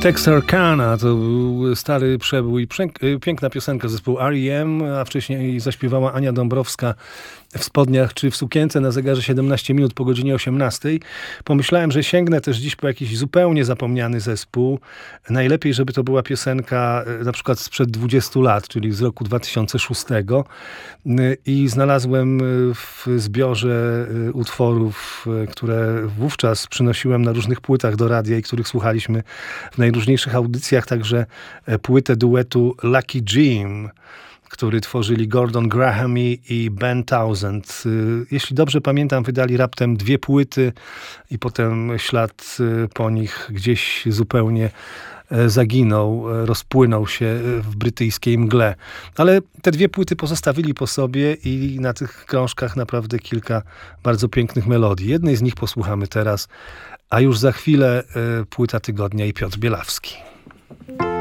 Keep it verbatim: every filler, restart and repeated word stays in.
Texarkana to był stary przebój, piękna piosenka zespołu R E M, a wcześniej zaśpiewała Ania Dąbrowska w spodniach czy w sukience na zegarze siedemnaście minut po godzinie osiemnastej. Pomyślałem, że sięgnę też dziś po jakiś zupełnie zapomniany zespół. Najlepiej, żeby to była piosenka na przykład sprzed dwudziestu lat, czyli z roku dwa tysiące szóstego. I znalazłem w zbiorze utworów, które wówczas przynosiłem na różnych płytach do radia i których słuchaliśmy w najróżniejszych audycjach, także płytę duetu Lucky Jim, który tworzyli Gordon Graham i Ben Townsend. Jeśli dobrze pamiętam, wydali raptem dwie płyty i potem ślad po nich gdzieś zupełnie zaginął, rozpłynął się w brytyjskiej mgle. Ale te dwie płyty pozostawili po sobie i na tych krążkach naprawdę kilka bardzo pięknych melodii. Jednej z nich posłuchamy teraz, a już za chwilę płyta tygodnia i Piotr Bielawski.